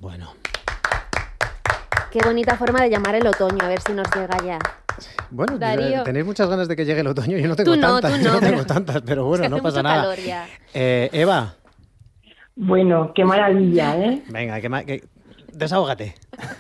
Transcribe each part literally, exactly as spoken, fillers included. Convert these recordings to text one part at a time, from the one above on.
Bueno. Qué bonita forma de llamar el otoño, a ver si nos llega ya. Bueno, Darío. tenéis muchas ganas de que llegue el otoño. Yo no tengo Tú no, tantas, tú yo no, no tengo pero- tantas, pero bueno, Es que no hace pasa mucho nada. calor ya. Eh, Eva, Bueno, qué maravilla, ¿eh? venga, que, ma- que- desahógate.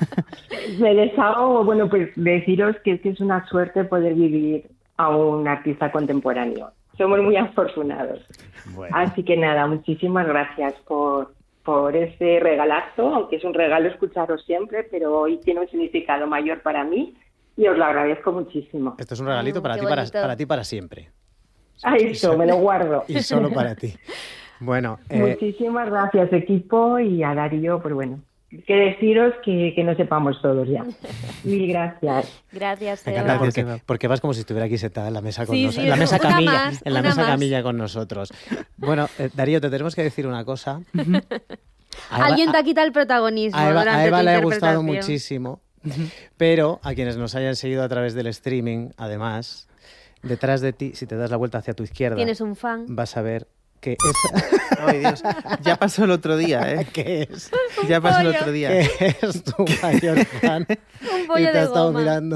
Me desahogo, bueno, pues deciros que es que es una suerte poder vivir a un artista contemporáneo. Somos muy afortunados. Bueno. Así que nada, muchísimas gracias por, por ese regalazo, aunque es un regalo escucharos siempre, pero hoy tiene un significado mayor para mí y os lo agradezco muchísimo. Esto es un regalito Mm, para qué ti, para, bonito. para ti para siempre. A eso, me lo guardo. Y solo para ti. Bueno, eh, Muchísimas gracias, equipo, y a Darío, pues bueno, que deciros que, que no sepamos todos ya. Mil gracias. Gracias, me Eva. encanta Gracias, porque, Eva. porque vas como si estuviera aquí sentada en la mesa con Sí, nosotros. sí, en la mesa una camilla, más, en la una mesa más. camilla con nosotros. Bueno, eh, Darío, te tenemos que decir una cosa. A Eva- Alguien te a- ha quitado el protagonismo A Eva, durante a Eva tu le ha gustado interpretación. muchísimo, pero a quienes nos hayan seguido a través del streaming, además, detrás de ti, si te das la vuelta hacia tu izquierda, Tienes un fan. vas a ver que esa, Ay, Dios. Ya pasó el otro día, ¿eh? que es, Ya pasó el pollo. otro día. que es tu mayor fan Un y pollo te de ha estado goma. mirando.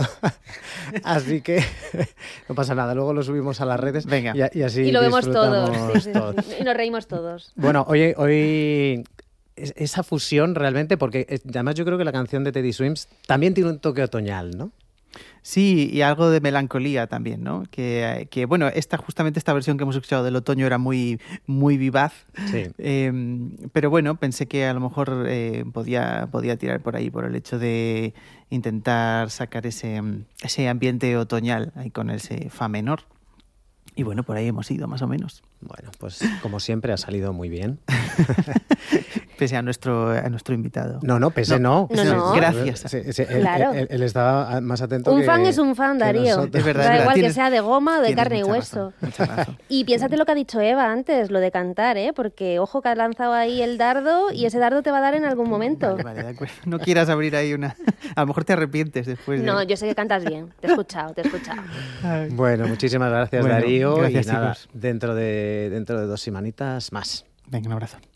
Así que no pasa nada, luego lo subimos a las redes. Venga. y, y así Y lo vemos disfrutamos todos. Sí, sí, sí. todos. Y nos reímos todos. Bueno, hoy, hoy es- esa fusión realmente, porque es- además yo creo que la canción de Teddy Swims también tiene un toque otoñal, ¿no? Sí, y algo de melancolía también, ¿no? Que, que, bueno, esta justamente esta versión que hemos escuchado del otoño era muy, muy vivaz. Sí. Eh, pero bueno, pensé que a lo mejor eh, podía, podía tirar por ahí, por el hecho de intentar sacar ese, ese ambiente otoñal ahí con ese fa menor. Y bueno, por ahí hemos ido, más o menos. Bueno, pues como siempre ha salido muy bien. Pese a nuestro, a nuestro invitado. No, no, pese no. No, no. Gracias. Sí, sí, él, Claro. él- él estaba más atento Un que- fan es un fan, que Darío. nosotros. Es verdad, Da es verdad. igual que Tienes- sea de goma o de tienes carne y mucha hueso. razón, mucha razón. Y piénsate lo que ha dicho Eva antes, lo de cantar, ¿eh? Porque ojo que has lanzado ahí el dardo y ese dardo te va a dar en algún momento. Vale, vale, de acuerdo. No quieras abrir ahí una... A lo mejor te arrepientes después de... No, yo sé que cantas bien. Te he escuchado, te he escuchado. Ay. Bueno, muchísimas gracias, Bueno, Darío. gracias, y nada, chicos. dentro de, dentro de dos semanitas más. Venga, un abrazo.